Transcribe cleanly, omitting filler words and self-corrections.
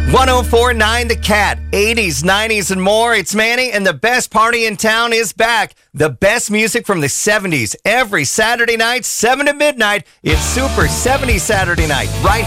104.9 The Cat, 80s, 90s, and more. It's Manny, and the best party in town is back. The best music from the 70s every Saturday night, 7 to midnight. It's Super 70 Saturday night, right